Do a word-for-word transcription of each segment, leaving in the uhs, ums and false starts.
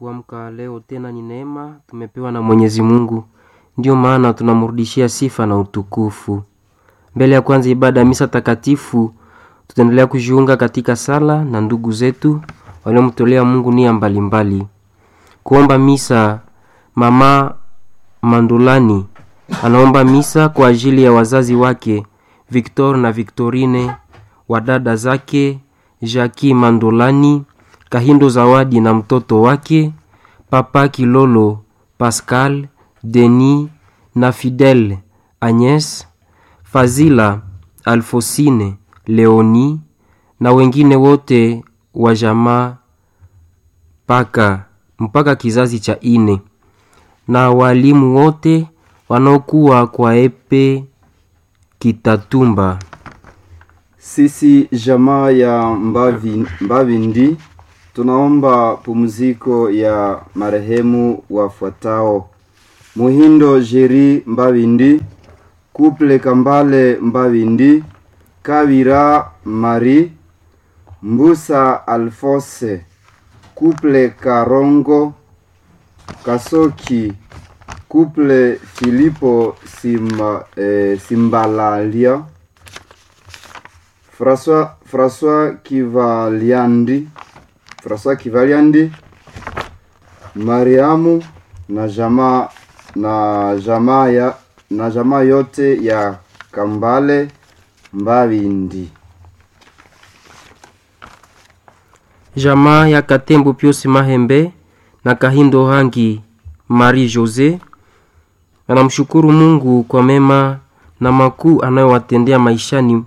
Kuamka leo tena ni neema tumepewa na Mwenyezi Mungu. Ndio maana tunamrudishia sifa na utukufu. Mbele ya kwanza ibada ya misa takatifu, tutaendelea kujiunga katika sala na ndugu zetu waliomtolea Mungu nia mbalimbali. Kuomba misa, mama Mandulani anaomba misa kwa ajili ya wazazi wake Victor na Victorine, wadada zake Jackie Mandulani, Kahindo Zawadi na mtoto wake Papa Kilolo Pascal, Denis na Fidel, Agnes, Fazila, Alfosine, Leoni na wengine wote wa jamaa paka mpaka kizazi cha ine, na walimu wote wanaokuwa kwa epe Kitatumba. Sisi jamaa ya Mbavi, Mbavindi tunaomba pumziko ya marehemu wafuatao: Muhindo Jeri Mbavindi, Couple Kambale Mbavindi, Kavira Mari, Mbusa Alfose, Couple Karongo Kasoki, Couple Filipo Simba, eh, Simbalalia, François François Kivaliandi, François Kivaliandi, Mariamu na jamaa na jamaa ya na jamaa yote ya Kambale Mbavindi. Jamaa ya Katembo Pius Mahembe na Kahindo Hangi Marie Jose anamshukuru Mungu kwa mema na makuu anayowatendea maishani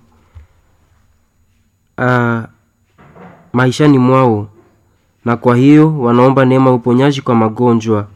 uh, maishani mwao, na kwa hiyo wanaomba neema uponyaji kwa magonjwa.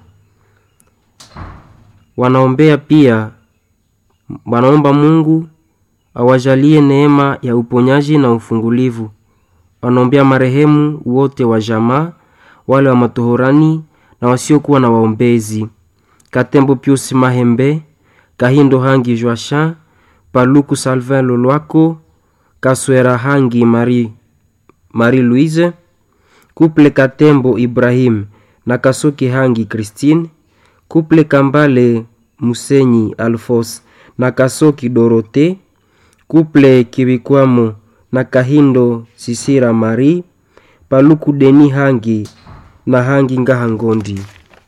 Wanaombea pia wanaomba Mungu awajalie neema ya uponyaji na ufungulivu. Wanaombea marehemu wote wa jamaa, wale wa matohorani na wasiokuwa na waombezi: Katembo Pius Mahembe, Kahindo Hangi Joachin, Paluku Salvin Lolwako, Kaswera Hangi Marie Marie Louise, Couple Katembo Ibrahim na Kasoki Hangi Christine, Couple Kambale Musenyi Alfos na Kasoki Dorote, Couple Kibikwamo na Kahindo Sisira Marie, Paluku Deni Hangi na Hangi Ngahangondi.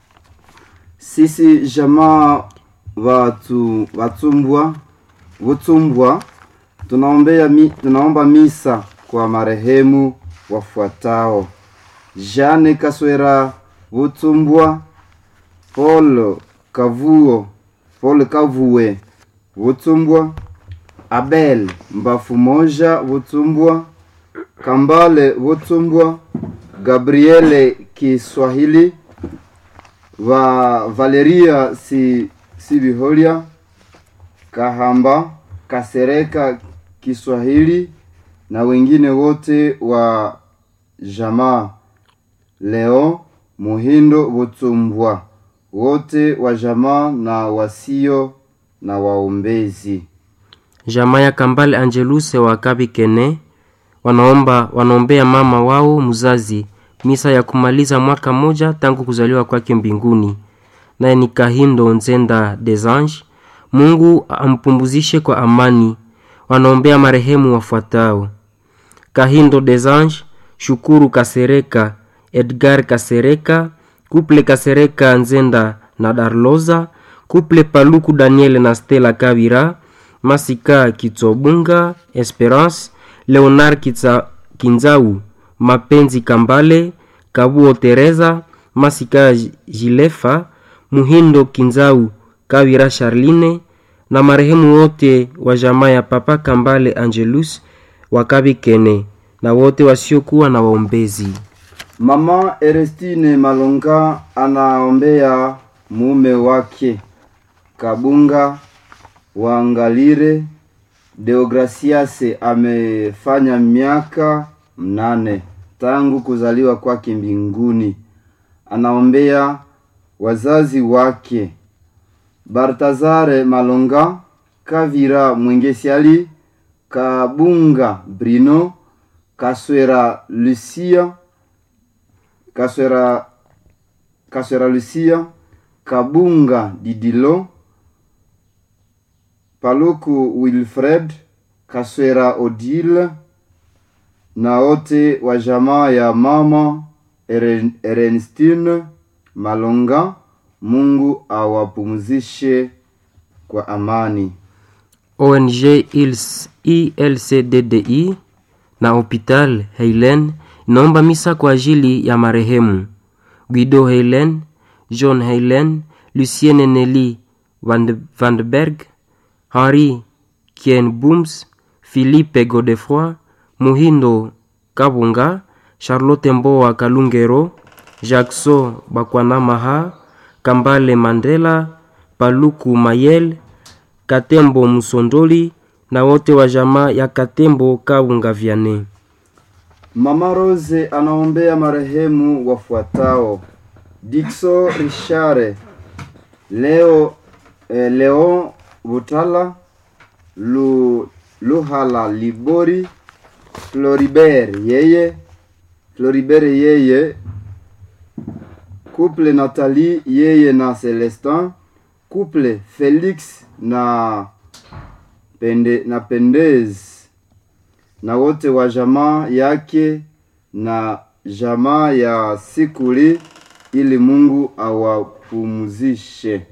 Sisi jamaa watu watumbwa wutumbwa tunaombea mi, tunaomba misa kwa marehemu wafuatao: Jane Kaswera Wutumbwa, Paul Kavuo Paul Kavuwe Wutumbwa, Abel Mbafu Moja Wutumbwa, Kambale Wutumbwa, Gabriele Kiswahili, wa Valeria si Sibiholia, Kahamba Kasereka Kiswahili na wengine wote wa jamaa Leo Muhindo Wutumbwa, wote wa jamaa na wasio na waombezi. Jamaa ya Kambale Angeluse wa Kabikene wanaomba wanaombea mama wao mzazi misa ya kumaliza mwaka moja tangu kuzaliwa kwake mbinguni, naye ni Kahindo Nzenda des Anges. Mungu ampumzishe kwa amani. Wanaombea marehemu wafuatao: Kahindo des Anges, Shukuru Kasereka, Edgar Kasereka, Couple Kasereka Nzenda na Darloza, Couple Paluku Daniel na Stella Kabira, Masika Kitsobunga, Esperance, Leonard Kitsa Kinzau, Mapenzi Kambale, Kabuo Teresa, Masika Jilefa, Muhindo Kinzau, Kawira Charline na marehemu wote wa jamaa ya Papa Kambale Angelus wa Kabikene na wote wasiokuwa na waombezi. Mama Erestine Malonga anaombea mume wake Kabunga Wangalire Deograciase, amefanya miaka mnane tangu kuzaliwa kwake mbinguni. Anaombea wazazi wake Bartazare Malonga, Kavira Mwengesiali, Kabunga Brino, Kaswera Lucia, Kaswera Kaswera Lucia, Kabunga Didilo, Paluku Wilfred, Kaswera Odile, na wote wa jamaa ya mama Eren, Ernestine Malonga. Mungu awapumzishe kwa amani. O N G I L C D D I na Hospital Heilen inaomba misa kwa ajili ya marehemu Guido Heilen, John Heilen, Lucienne Nelly Van de Berg, Henri Kienbooms, Philippe Godefroy, Muhindo Kabunga, Charlotte Mboa Kalungero, Jackson Bakwanamaha, Kambale Mandela, Paluku Mayel, Katembo Musondoli na wote wa jamaa ya Katembo Kabunga Vianney. Mama Rose anaombea marehemu wafuatao: Dixo Richard, Leo eh, Leon Butala, Lu, Luhala Libori, Floribert yeye, Floribert yeye, couple Nathalie yeye na Celestin, couple Felix na Pende, na Pendez, na wote wa jamaa yake na jamaa ya Sikuli, ili Mungu awapumzishe.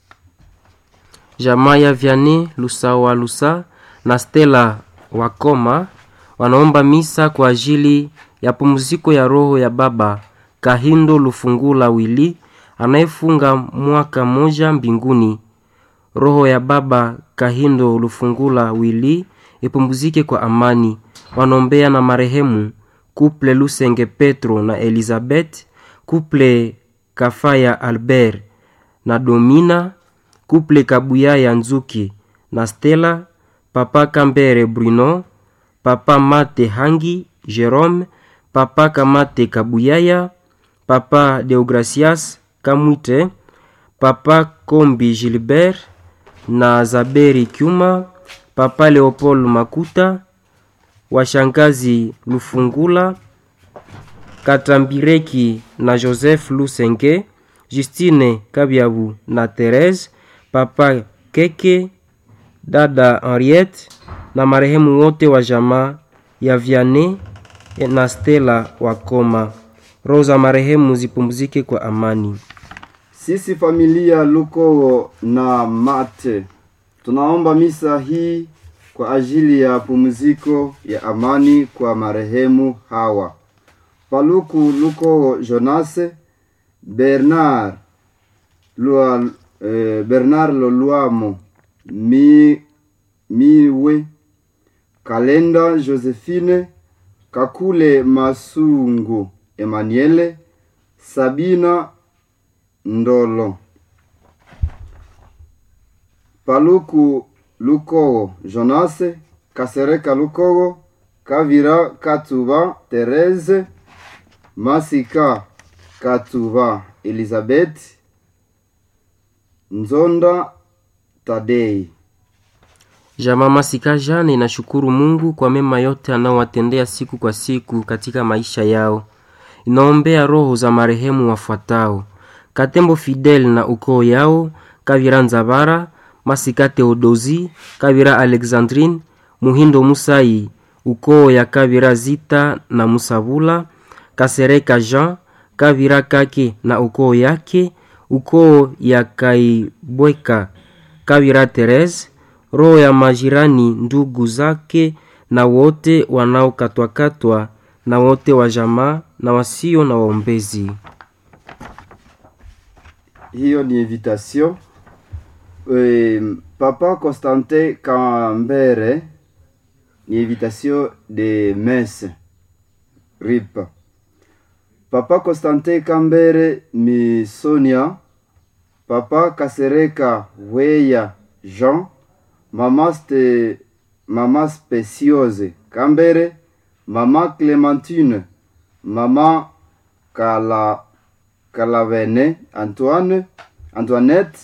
Jamaa ya Vianney Lusawa Lusa na Stella Wakoma wanaomba misa kwa ajili ya pumziko ya roho ya baba Kahindo Lufungula Wili anayefunga mwaka moja mbinguni. Roho ya baba Kahindo Lufungula Wili ipumzike kwa amani. Wanaombea na marehemu couple Lusenge Petro na Elizabeth, couple Kafaya Albert na Domina, couple Kabuya ya Nzuki na Stella, papa Kambere Bruno, papa Mate Hangi Jerome, papa Kamate Kabuyaya, papa Deogracias Kamwite, papa Kombi Gilbert na Zaberi Kyuma, papa Leopold Makuta, washangazi Lufungula, Katambireki na Joseph Lusenge, Justine Kabiabu na Therese, papa Keke, dada Henriette na marehemu wote wa jamaa ya Vianney na Stella Wakoma. Roza marehemu zipumzike kwa amani. Sisi familia Lukowo na Mate tunaomba misa hii kwa ajili ya pumziko ya amani kwa marehemu hawa: Paluku Lukowo Jonase, Bernard Lua, eh, Bernard Loluamo mi miwe, Kalenda Josephine, Kakule Masungu Emmanuel, Sabina Ndolo, Paluku Lukowo Jonase, Kasereka Lukowo, Kavira Katuba Therese, Masika Katuba Elizabeth, Nzonda Tadei. Jamaa Masika Jane inashukuru Mungu kwa mema yote anaowatendea siku kwa siku katika maisha yao. Inaombea roho za marehemu wafuatao: Katembo Fidel na ukoo yao, Kavira Nzabara, Masika Theodosi, Kavira Alexandrine, Muhindo Musai, ukoo ya Kavira Zita na Musabula, Kasereka Jean, Kavira Kake na ukoo yake, ukoo ya Kaibweka, Kavira Therese, roho ya majirani ndugu zake na wote wanaokatwa-katwa na wote wa jamaa na wasio na waombezi. Hiyo ni invitation. Euh, Papa Constantin Kambere ni invitation de messe rip. Papa Constantin Kambere mi Sonia, Papa Kasereka Weya Jean, Mama Ste Mama Speciose Kambere, Mama Clémentine, Mama Kala Kalavene Antoine Antoinette,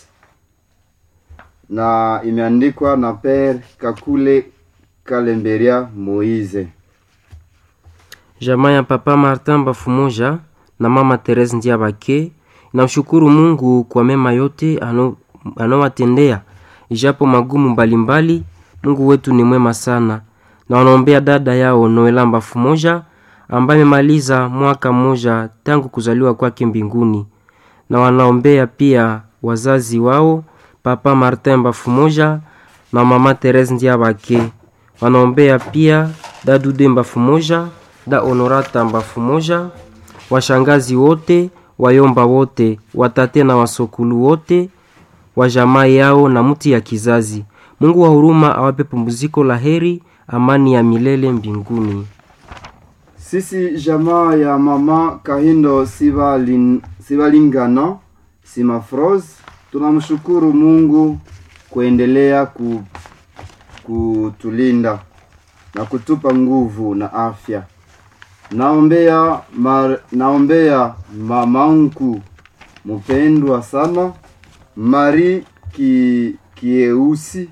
na imeandikwa na Père Kakule Kalemberia Moize. Jamaa ya Papa Martin Bafumoja na Mama Therese Ndiabake Namshukuru Mungu kwa mema yote ano anowatendea ijapo magumu mbalimbali. Mungu wetu ni mwema sana. Na wanaombea dada yao Noela Mbafumoja ambaye amemaliza mwaka mmoja tangu kuzaliwa kwake mbinguni. Na wanaombea pia wazazi wao Papa Martin Mbafumoja na Mama Therese Ndiabake. Wanaombea pia Dadude Mbafumoja, da Honorata Mbafumoja, washangazi wote, wayomba wote, watate na wasokulu wote, wa jamaa yao na mti ya kizazi. Mungu wa huruma awape pumziko la heri, amani ya milele mbinguni. Sisi jamaa ya Mama Kahindo Sivalin, Sivalingana Simafros tunamshukuru Mungu kuendelea ku, kutulinda na kutupa nguvu na afya. Naombea mar, naombea mamangu mpendwa sana Mari ki, Kieusi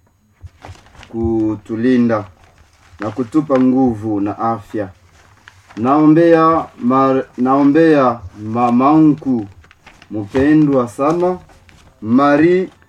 kutulinda na kutupa nguvu na afya. Naombea mar, naombea mamangu mpendwa sana Mari